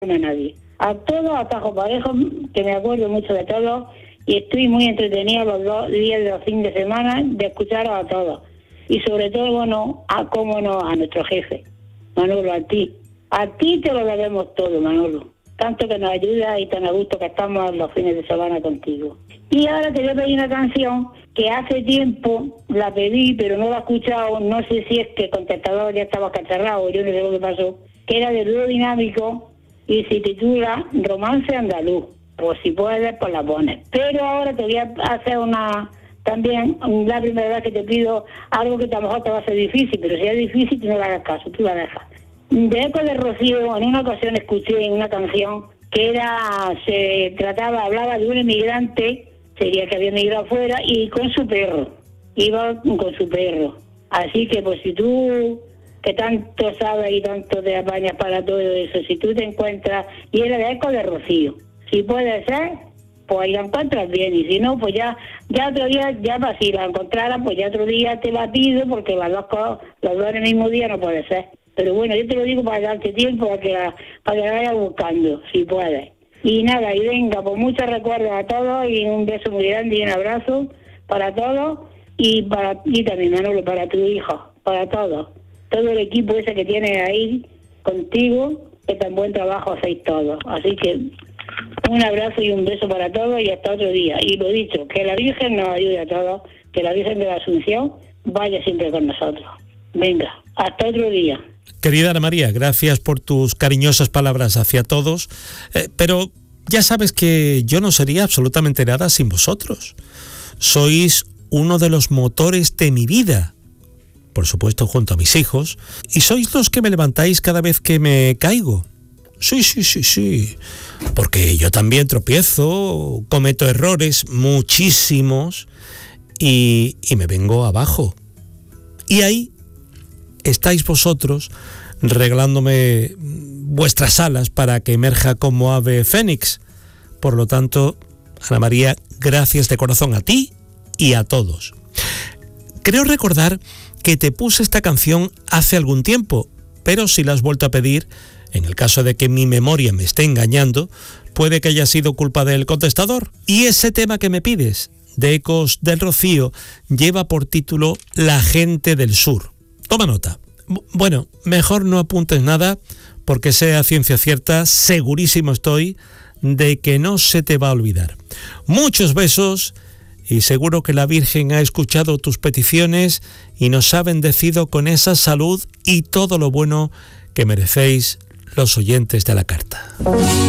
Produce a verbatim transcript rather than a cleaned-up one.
a nadie. A todos, a Tajo Parejo, que me acuerdo mucho de todos, y estoy muy entretenida los dos días de los fines de semana de escuchar a todos. Y sobre todo, bueno, a cómo no, a nuestro jefe, Manolo, a ti. A ti te lo debemos todo, Manolo. Tanto que nos ayuda y tan a gusto que estamos los fines de semana contigo. Y ahora te voy a pedir una canción que hace tiempo la pedí, pero no la he escuchado, no sé si es que el contestador ya estaba cacharrado, yo no sé lo que pasó, que era de dúo dinámico y se titula Romance Andaluz. Pues si puedes, pues la pones. Pero ahora te voy a hacer una, también, la primera vez que te pido algo que a lo mejor te va a ser difícil, pero si es difícil, tú no le hagas caso, tú la dejas. De Eco de Rocío, en una ocasión escuché en una canción que era, se trataba, hablaba de un inmigrante, sería que había emigrado afuera, y con su perro, iba con su perro. Así que pues si tú, que tanto sabes y tanto te apañas para todo eso, si tú te encuentras, y era de Eco de Rocío, si puede ser, pues ahí la encuentras bien, y si no, pues ya ya otro día, ya para si la encontraras, pues ya otro día te la pido, porque las dos cosas, los dos en el mismo día no puede ser. Pero bueno, yo te lo digo para darte tiempo, para que la, para que la vayas buscando, si puedes. Y nada, y venga, pues muchos recuerdos a todos, y un beso muy grande y un abrazo para todos, y para ti también, Manolo, para tu hijo, para todos. Todo el equipo ese que tienes ahí contigo, que tan buen trabajo hacéis todos. Así que un abrazo y un beso para todos y hasta otro día. Y lo dicho, que la Virgen nos ayude a todos, que la Virgen de la Asunción vaya siempre con nosotros. Venga, hasta otro día. Querida Ana María, gracias por tus cariñosas palabras hacia todos, eh, pero ya sabes que yo no sería absolutamente nada sin vosotros. Sois uno de los motores de mi vida, por supuesto junto a mis hijos, y sois los que me levantáis cada vez que me caigo. Sí, sí, sí, sí, porque yo también tropiezo, cometo errores, muchísimos, y, y me vengo abajo. Y ahí estáis vosotros regalándome vuestras alas para que emerja como ave fénix. Por lo tanto, Ana María, gracias de corazón a ti y a todos. Creo recordar que te puse esta canción hace algún tiempo, pero si la has vuelto a pedir, en el caso de que mi memoria me esté engañando, puede que haya sido culpa del contestador. Y ese tema que me pides, de Ecos del Rocío, lleva por título La gente del sur. Toma nota. Bueno, mejor no apuntes nada, porque sea ciencia cierta, segurísimo estoy de que no se te va a olvidar. Muchos besos, y seguro que la Virgen ha escuchado tus peticiones y nos ha bendecido con esa salud y todo lo bueno que merecéis los oyentes de la carta.